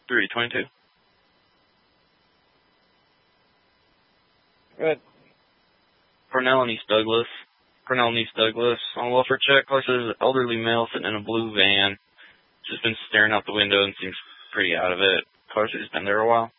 322. Good. Cornell and East Douglas. Cornell and East Douglas. On welfare check, car says elderly male sitting in a blue van. Just been staring out the window and seems pretty out of it. Car says he's been there a while.